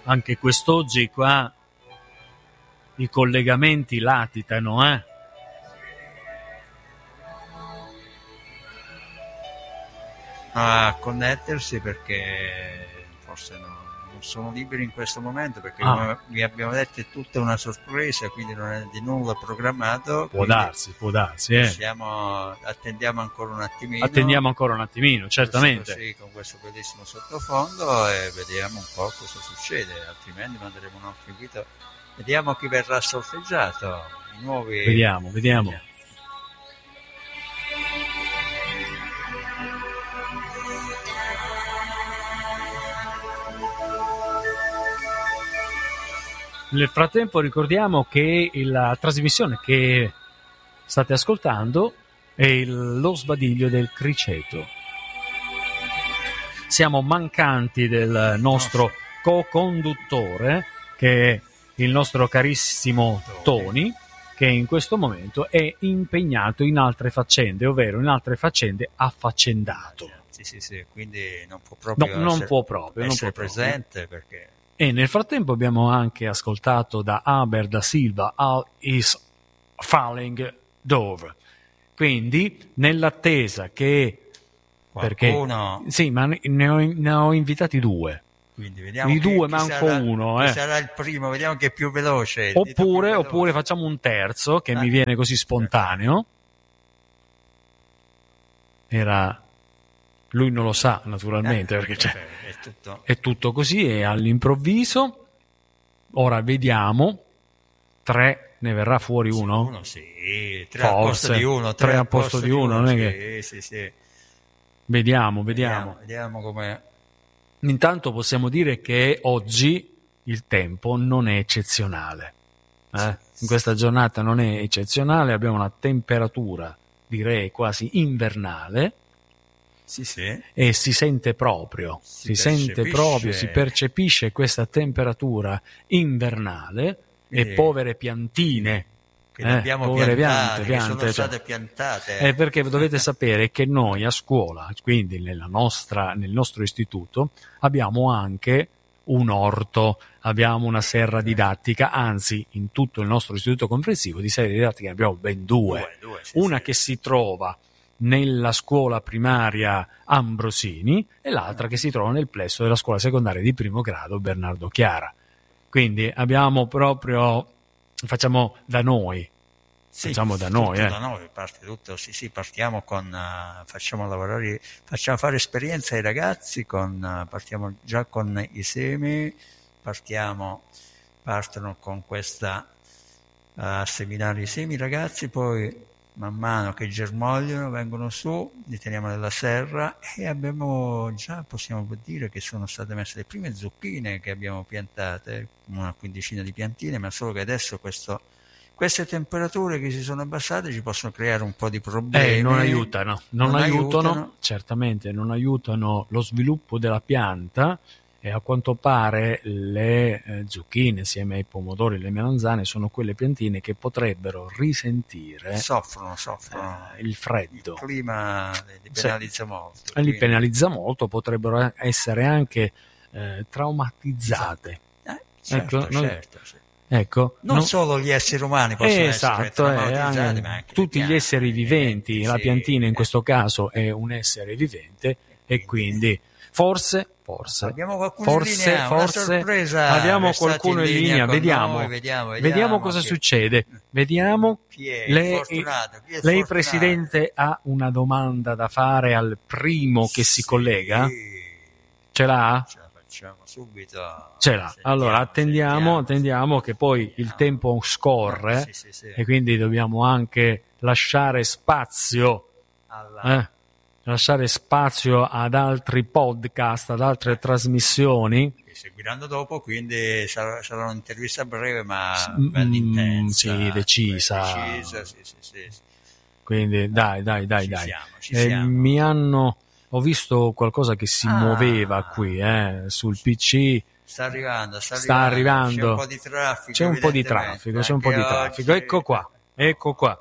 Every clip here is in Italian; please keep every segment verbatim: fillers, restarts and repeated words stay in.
anche quest'oggi qua i collegamenti latitano, eh? A connettersi perché forse no, non sono liberi in questo momento perché Ah. come vi abbiamo detto è tutta una sorpresa, quindi non è di nulla programmato. Può darsi, può darsi, eh. Siamo, attendiamo ancora un attimino. Attendiamo ancora un attimino, certamente. Così, con questo bellissimo sottofondo e vediamo un po' cosa succede, altrimenti manderemo un altro invito. Vediamo chi verrà sorteggiato. I nuovi. Vediamo, vediamo. vediamo. Nel frattempo ricordiamo che la trasmissione che state ascoltando è il, lo sbadiglio del criceto. Siamo mancanti del nostro co-conduttore, che è il nostro carissimo Tony, che in questo momento è impegnato in altre faccende, ovvero in altre faccende affaccendato. Sì, sì, sì, quindi non può proprio No, non essere, può proprio, non essere può proprio. presente perché... E nel frattempo abbiamo anche ascoltato da Aber da Silva All is Falling Dove. Quindi nell'attesa che Qualcuno... perché sì, ma ne ho, ne ho invitati due. Quindi vediamo I chi, due chi manco sarà, uno, chi eh. sarà il primo, vediamo chi è più veloce. Oppure, più veloce. oppure facciamo un terzo che Ah. mi viene così spontaneo. Era lui non lo sa naturalmente Eh, perché c'è, è tutto. è tutto così e all'improvviso. Ora vediamo, tre ne verrà fuori uno? Uno sì, tre Forse. al posto di uno, tre, Tre al posto di uno, non è sì, che... sì, sì. Vediamo, vediamo. Vediamo, vediamo come... Intanto possiamo dire che oggi il tempo non è eccezionale. Eh? In questa giornata non è eccezionale, abbiamo una temperatura, direi quasi invernale. Sì, sì. E si sente proprio, si, Si sente percepisce. proprio, si percepisce questa temperatura invernale Sì. e povere piantine. Che le Eh, abbiamo povere piantate, piante, che sono piante, state cioè. piantate. Eh, perché dovete sapere che noi a scuola, quindi nella nostra, nel nostro istituto, abbiamo anche un orto, abbiamo una serra didattica, anzi in tutto il nostro istituto comprensivo di serre didattiche ne abbiamo ben due. Due, due, sì, Una sì. che si trova nella scuola primaria Ambrosini e l'altra che si trova nel plesso della scuola secondaria di primo grado Bernardo Chiara. Quindi abbiamo proprio, facciamo da noi, Sì, facciamo da tutto noi, eh. da noi, parte tutto, sì, sì, partiamo con, uh, facciamo lavorare, facciamo fare esperienza ai ragazzi, con, uh, partiamo già con i semi, partiamo, partono con questa uh, seminare i semi ragazzi, poi man mano che germogliano vengono su, li teniamo nella serra e abbiamo già, possiamo dire che sono state messe le prime zucchine che abbiamo piantate, una quindicina di piantine, ma solo che adesso questo queste temperature che si sono abbassate ci possono creare un po' di problemi. Eh, non aiutano, non, non aiutano, aiutano, certamente non aiutano lo sviluppo della pianta e a quanto pare le eh, zucchine insieme ai pomodori e le melanzane sono quelle piantine che potrebbero risentire soffrono, soffrono. Eh, il freddo. Il clima li penalizza sì. molto. Li quindi... penalizza molto, potrebbero essere anche eh, traumatizzate. Eh, certo, ecco, noi, certo, certo. Ecco, non no? solo gli esseri umani possono eh, essere esatto, traumatizzati, eh, anche ma anche tutti le gli esseri viventi, viventi, la sì, piantina in eh. questo caso è un essere vivente e quindi forse, forse, abbiamo qualcuno forse, in linea, forse una sorpresa, abbiamo restate qualcuno in in linea, linea con vediamo, noi, vediamo, vediamo, vediamo cosa chi... succede, vediamo. Chi è lei, fortunato? Chi è lei fortunato? Presidente ha una domanda da fare al primo che si sì. collega? Ce l'ha? Ce la facciamo subito. Ce l'ha. Sentiamo, Allora attendiamo, sentiamo, attendiamo che poi sentiamo. il tempo scorre Sì, sì, sì. e quindi dobbiamo anche lasciare spazio, Alla... eh, lasciare spazio ad altri podcast, ad altre trasmissioni. Che seguiranno dopo, quindi sarà, sarà un'intervista breve ma Mm, bella intensa. sì, decisa. decisa sì, sì, sì, sì. Quindi dai, dai, dai, ci dai. Siamo, ci Eh, siamo. mi hanno, ho visto qualcosa che si Ah. muoveva qui, eh, sul P C. Sta arrivando, sta, sta arrivando. arrivando. C'è un po' di traffico. C'è un po' di traffico, c'è un po' di oggi... traffico. Ecco qua, ecco qua.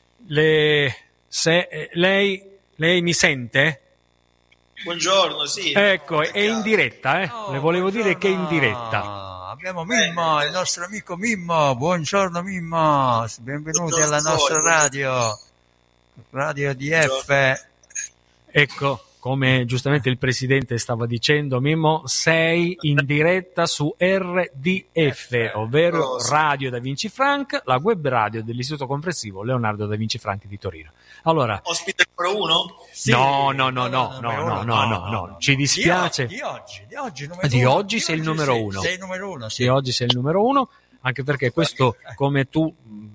Le, se, lei, lei mi sente? Buongiorno, sì. Ecco, è in diretta, eh. Oh, Le volevo dire che è in diretta. buongiorno. abbiamo Mimmo, il nostro amico Mimmo. Buongiorno Mimmo, benvenuti buongiorno alla nostra radio, Radio D F. Ecco, come giustamente il presidente stava dicendo, Mimmo, sei in diretta su R D F, ovvero Radio Da Vinci Frank, la web radio dell'Istituto Comprensivo Leonardo Da Vinci Frank di Torino. Allora, ospite numero uno? Sì, no, no, no, no, no, no, no, no, no, ci dispiace. Di oggi, di oggi, numero di uno. oggi sei il numero uno. Sei il numero uno, sì. Di oggi sei il numero uno, anche perché questo, come tu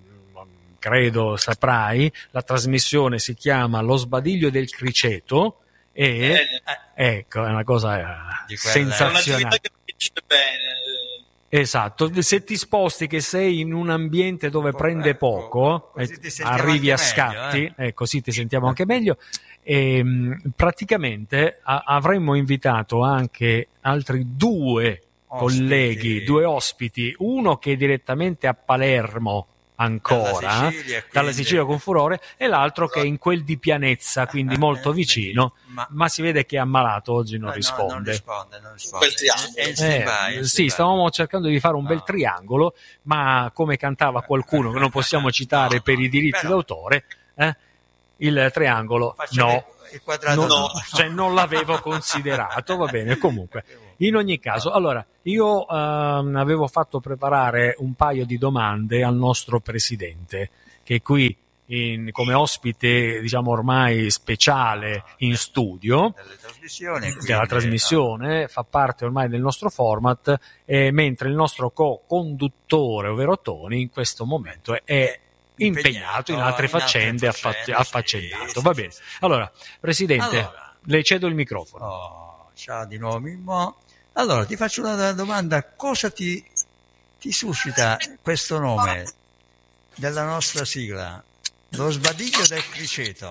credo saprai, la trasmissione si chiama Lo sbadiglio del criceto e ecco, è una cosa sensazionale. È un'attività che finisce bene. Esatto, se ti sposti che sei in un ambiente dove prende poco, eh, arrivi a scatti, meglio, eh. eh, così ti sentiamo anche meglio. E, praticamente a- avremmo invitato anche altri due ospiti. colleghi, due ospiti, uno che è direttamente a Palermo ancora, dalla Sicilia, quindi... dalla Sicilia con furore, e l'altro che è in quel di Pianezza, quindi molto vicino, ma, ma si vede che è ammalato oggi, non no, risponde. Non risponde, non risponde. Eh, eh, sì, stavamo cercando di fare un no. bel triangolo, ma come cantava qualcuno che non possiamo citare no, per no, i diritti però... d'autore, eh, il triangolo Faccio no, il quadrato no, no. Cioè non l'avevo considerato, va bene, comunque. In ogni caso, allora, io ehm, avevo fatto preparare un paio di domande al nostro presidente, che è qui in, come ospite, diciamo, ormai speciale in studio, della trasmissione, fa parte ormai del nostro format, eh, mentre il nostro co-conduttore, ovvero Tony, in questo momento è, è impegnato in altre in faccende, altre faccende affaccendato. Sì, Va bene. Sì, sì. Allora, presidente, allora, le cedo il microfono. Oh, ciao di nuovo, Mimmo. Allora, ti faccio una domanda. Cosa ti, ti suscita questo nome della nostra sigla? Lo sbadiglio del criceto.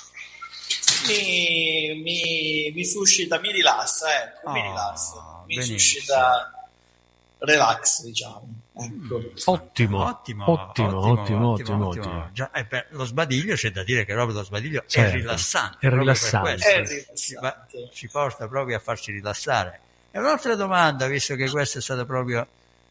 Mi, mi, mi suscita, mi rilassa, ecco, oh, mi rilassa. Mi benissimo. suscita relax, diciamo. Ecco. Ottimo, ottimo, ottimo, ottimo, ottimo, ottimo, ottimo. Già, eh, per lo sbadiglio c'è da dire che proprio lo sbadiglio certo, è rilassante. È rilassante. È rilassante. Ci, va, ci porta proprio a farci rilassare. E un'altra domanda, visto che questa è stata proprio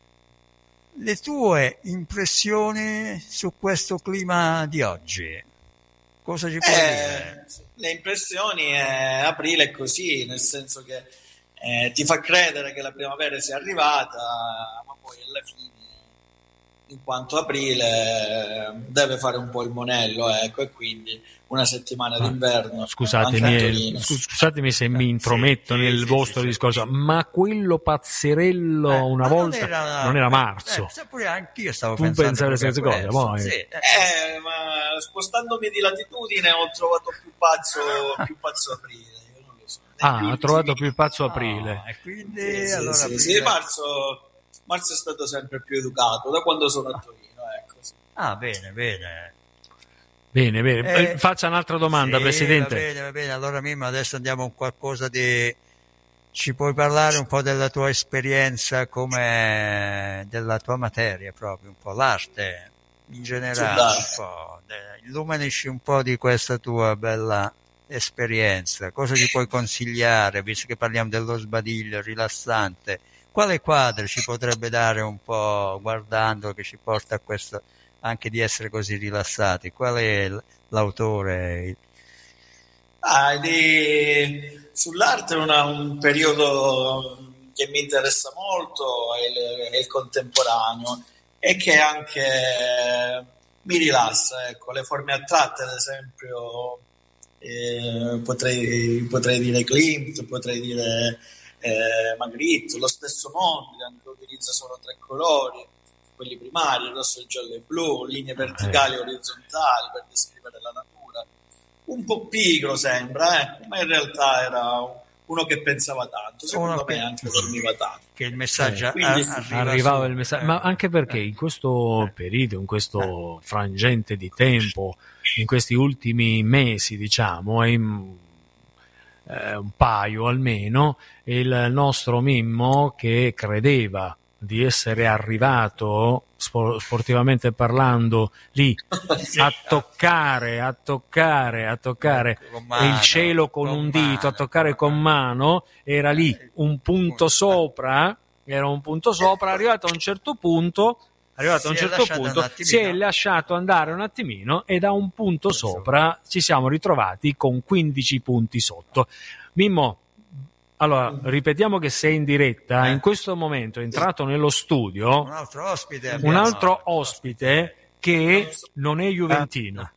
le tue impressioni su questo clima di oggi. Cosa ci puoi eh, dire? Le impressioni è aprile è così, nel senso che eh, ti fa credere che la primavera sia arrivata, ma poi alla fine, in quanto aprile deve fare un po' il monello, ecco, e quindi una settimana d'inverno. Scusatemi, scusatemi se mi intrometto sì, nel sì, vostro sì, discorso, sì. ma quello pazzerello eh, una volta non era, non era marzo. Eh, pure anch'io stavo tu pensando pensavi le stesse cose, poi. Sì. Eh, ma spostandomi di latitudine ho trovato più pazzo, più pazzo aprile. Io non lo so. Ah, ha trovato più pazzo aprile. No, e quindi sì, allora sì, aprile... sì, marzo, marzo è stato sempre più educato da quando sono a Torino, ecco. Sì. Ah, bene, bene. Bene, bene. Eh, Faccia un'altra domanda, sì, Presidente. Va bene, va bene. Allora, Mimmo, adesso andiamo a qualcosa di... Ci puoi parlare un po' della tua esperienza, come della tua materia proprio, un po' l'arte in generale, un po'. Illuminici un po' di questa tua bella esperienza. Cosa ci puoi consigliare, visto che parliamo dello sbadiglio rilassante? Quale quadro ci potrebbe dare un po', guardando, che ci porta a questo... anche di essere così rilassati? Qual è l'autore? Ah, di... Sull'arte è una, un periodo che mi interessa molto, è il, è il contemporaneo, e che anche mi rilassa, ecco. Le forme astratte, ad esempio, eh, potrei, potrei dire Klimt, potrei dire eh, Magritte, lo stesso Mondrian, che utilizza solo tre colori, quelli primari, rosso, giallo e blu, linee verticali e orizzontali per descrivere la natura. Un po' pigro sembra, eh? ma in realtà era uno che pensava tanto, secondo uno me che... anche dormiva tanto. Che il messaggio eh, quindi, a- arriva arrivava su... il messaggio, ma anche perché in questo periodo, in questo frangente di tempo, in questi ultimi mesi, diciamo, in, eh, un paio almeno, il nostro Mimmo, che credeva di essere arrivato sportivamente parlando lì a toccare a toccare a toccare mano, il cielo con, con un dito, mano, a toccare con mano, era lì un punto sopra, era un punto sopra, arrivato a un certo punto, arrivato a un certo punto si è lasciato andare un attimino e da un punto sopra ci siamo ritrovati con quindici punti sotto. Mimmo, allora ripetiamo che sei in diretta, eh. in questo momento è entrato nello studio un altro ospite, un altro ospite che non è juventino.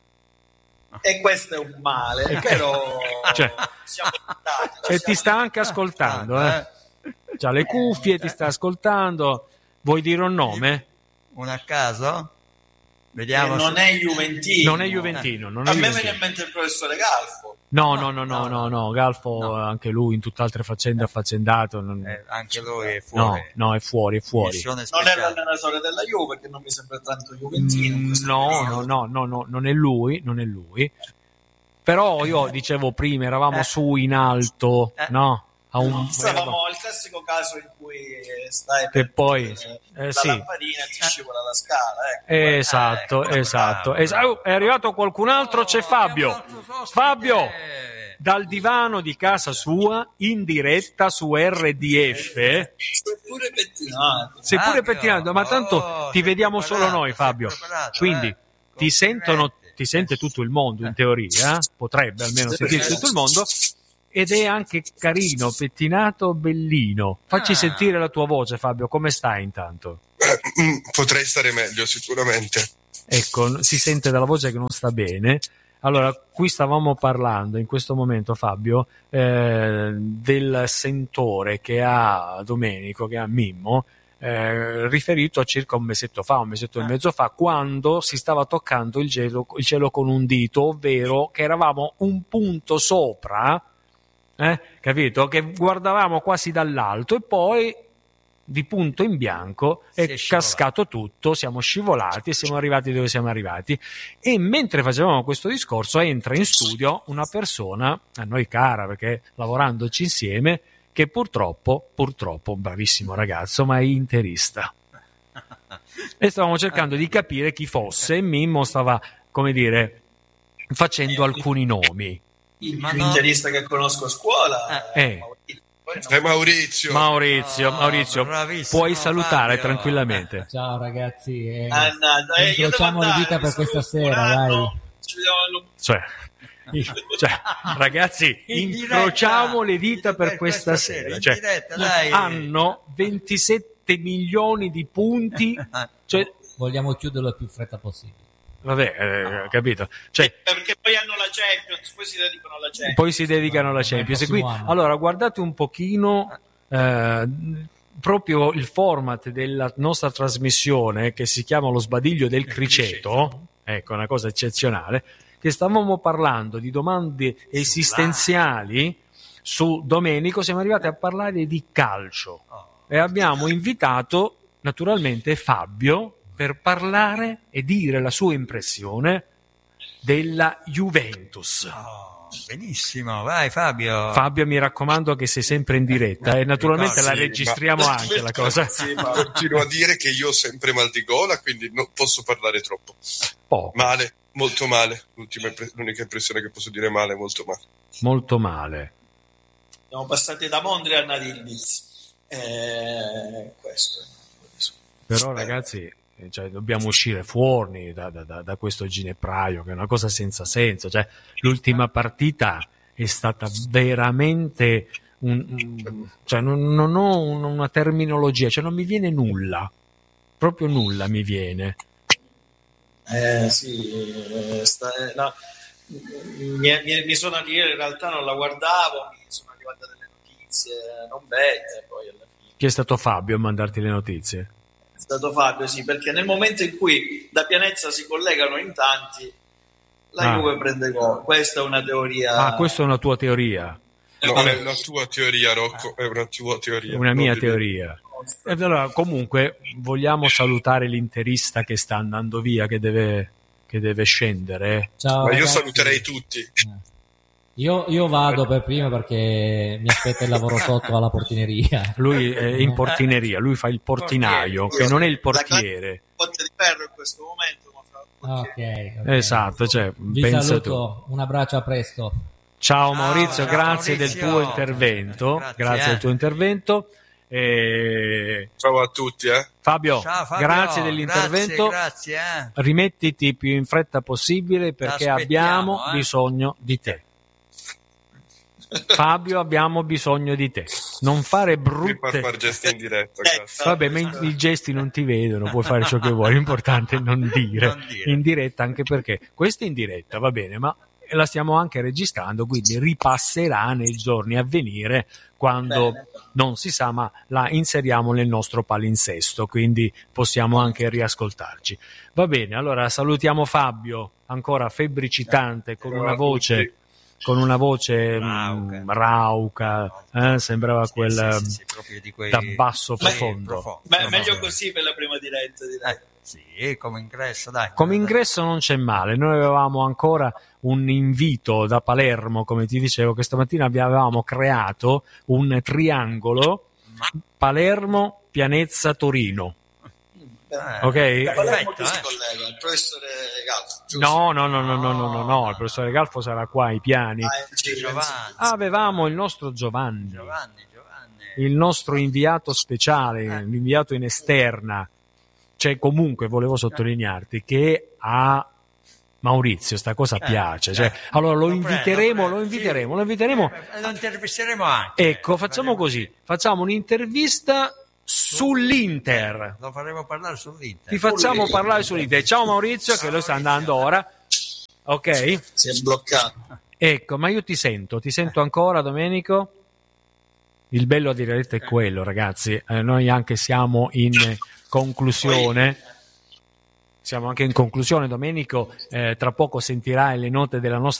E questo è un male, E però cioè, siamo stati, e ti sta anche ascoltando, eh? C'ha le cuffie, ti sta ascoltando. Vuoi dire un nome? Un a caso? Vediamo. Eh, non se... è juventino. Non è juventino. Non è a me juventino. viene in mente il professore Galfo. No, no, no, no, no, no. Galfo, no. anche lui in tutt'altre faccende affaccendato. Non... Eh, anche lui è No, fuori. no, è fuori, è fuori. Non è l'allenatore della Juve, che non mi sembra tanto juventino. in Mm, questo no, periodo. no, no, no, no, non è lui, non è lui. Però io dicevo prima, eravamo Eh. su in alto, Eh. no? A un... Stavamo al classico caso in cui stai Che per poi, chiudere eh, la sì. lampadina e ti scivola la scala. Ecco. Esatto, Eh, esatto. bravo, esatto. Oh, è arrivato qualcun altro, c'è Fabio. Fabio, dal divano di casa sua, in diretta su R D F. Seppure pettinato. Sei pure Fabio, pettinato, ma tanto oh, ti sei vediamo preparato, solo noi, sei Fabio. preparato, Quindi eh. ti sentono, Complimenti. ti sente tutto il mondo in teoria, eh? Potrebbe almeno sentire tutto il mondo. Ed è anche carino, pettinato, bellino. Facci Ah. sentire la tua voce, Fabio. Come stai intanto? Eh, mm, potrei stare meglio, sicuramente. Ecco, si sente dalla voce che non sta bene. Allora, qui stavamo parlando in questo momento, Fabio, eh, del sentore che ha Domenico, che ha Mimmo, eh, riferito a circa un mesetto fa, un mesetto e mezzo fa, quando si stava toccando il cielo, il cielo con un dito, ovvero che eravamo un punto sopra, eh, capito? Che guardavamo quasi dall'alto e poi di punto in bianco Si è, è scivolato. cascato tutto, siamo scivolati e siamo arrivati dove siamo arrivati. E mentre facevamo questo discorso entra in studio una persona a noi cara, perché lavorandoci insieme, che purtroppo, purtroppo, bravissimo ragazzo, ma è interista. E stavamo cercando di capire chi fosse e Mimmo stava, come dire, facendo alcuni nomi. Il Ma più no. interista che conosco a scuola Eh. Maurizio. Poi no. È Maurizio. Maurizio, Oh, Maurizio, bravissimo, puoi salutare Fabio. tranquillamente. Ciao ragazzi, eh, Mannaggia, eh, io devo incrociamo le andare, dita per mi sono questa sera, curato. dai. Ci vediamo allo- Cioè, cioè, ragazzi, In incrociamo diretta, le dita per questa sera. in Cioè, diretta, dai. hanno ventisette milioni di punti. Cioè, Vogliamo chiuderlo il più in fretta possibile. vabbè, eh, capito? Cioè, perché poi hanno la Champions, poi si dedicano alla Champions. poi si dedicano alla Champions. E qui, prossimo anno. allora, guardate un pochino eh, proprio il format della nostra trasmissione che si chiama Lo sbadiglio del criceto. Ecco, una cosa eccezionale. Che stavamo parlando di domande esistenziali su Domenico, siamo arrivati a parlare di calcio e abbiamo invitato naturalmente Fabio per parlare e dire la sua impressione della Juventus. Oh, benissimo, vai Fabio. Fabio, mi raccomando che sei sempre in diretta e naturalmente Sì, la ma- registriamo anche la cosa. Sì, ma- Continuo a dire che io ho sempre mal di gola, quindi non posso parlare troppo. Poco, Male, molto male. L'ultima impre- l'unica impressione che posso dire è male, molto male. molto male. Siamo passati da Mondrian ad Ildiz. Eh, questo. Però ragazzi, cioè, dobbiamo uscire fuori da, da, da, da questo ginepraio, che è una cosa senza senso. Cioè, l'ultima partita è stata veramente un, un- cioè, non, non ho un- una terminologia, cioè non mi viene nulla, proprio nulla mi viene. Eh sì, eh, sta- eh, no. mi, mi- mi sono arrivato, in realtà non la guardavo, mi sono arrivate delle notizie non belle, poi alla fine. Chi è stato Fabio a mandarti le notizie? È stato Fabio, sì, perché nel momento in cui da Pianezza si collegano in tanti, la Ah. Juve prende gol. Questa è una teoria. Ah, questa è una tua teoria, No, Vabbè. è una tua teoria, Rocco, è una tua teoria. una mia Non di me. teoria. E allora, comunque, vogliamo salutare l'interista che sta andando via, che deve, che deve scendere. Ciao, Ma io ragazzi. saluterei tutti. Io, io vado per prima perché mi aspetta il lavoro sotto alla portineria. Lui è in portineria, lui fa il portinaio, che non è il portiere. Botte di ferro in questo momento. Ma fra- Ok, ok. Esatto, cioè, Vi pensa tu. saluto, un abbraccio, a presto. Ciao Ciao, Maurizio, ciao, grazie Maurizio. del tuo intervento, Grazie, grazie eh. del tuo intervento. E... Ciao a tutti, eh. Fabio, Ciao, Fabio, grazie dell'intervento. Grazie, grazie, eh. Rimettiti più in fretta possibile perché abbiamo eh. bisogno di te. Fabio, abbiamo bisogno di te. Non fare Mi fa brutte fare gesti in diretta, Eh, cazzo. Vabbè, ma i, i gesti non ti vedono, puoi fare ciò che vuoi, l'importante è non dire, Non dire. in diretta, anche perché questa è in diretta, va bene, ma la stiamo anche registrando, quindi ripasserà nei giorni a venire quando Bene. non si sa, ma la inseriamo nel nostro palinsesto, quindi possiamo anche riascoltarci. Va bene, allora salutiamo Fabio, ancora febbricitante, con Ciao una a voce... tutti. con una voce Rauca. mh, rauca, eh, sembrava Sì, quel sì, sì, sì, proprio di quei- da basso sì, profondo. profondo. Beh, No, meglio no, così per la prima diretta, direi. eh, sì, come ingresso, dai. Come ingresso non c'è male, noi avevamo ancora un invito da Palermo, come ti dicevo, che stamattina avevamo creato un triangolo Palermo, Pianezza, Torino. Eh, Ok? Da Palermo perfetto, chi si eh. collega? Il professore Gallo, giusto? No, no, no, no, no, no, no, no, il professore Galfo sarà qua ai piani. Ah, in giro, Giovanni, Avevamo il nostro Giovanni, Giovanni, Giovanni. il nostro inviato speciale, l'inviato in esterna. Cioè, comunque, volevo sottolinearti che a Maurizio sta cosa Eh, piace. eh. Cioè, allora lo Lo prendo, inviteremo, lo lo prendo, inviteremo, sì. lo inviteremo. Eh, lo intervisteremo anche. Ecco, facciamo così, facciamo un'intervista sull'Inter. Lo faremo parlare sull'Inter. Ti facciamo parlare sull'Inter. Ciao Maurizio, che lo sta andando ora. Ok? Si è bloccato. Ecco, ma io ti sento, ti sento ancora, Domenico? Il bello di diretta è quello, ragazzi. Eh, noi anche siamo in conclusione. Siamo anche in conclusione, Domenico. Eh, tra poco sentirai le note della nostra